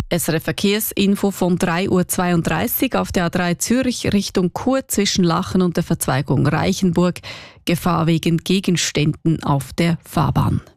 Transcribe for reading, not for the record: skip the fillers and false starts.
SRF Verkehrsinfo von 3:32 Uhr auf der A3 Zürich Richtung Chur zwischen Lachen und der Verzweigung Reichenburg. Gefahr wegen Gegenständen auf der Fahrbahn.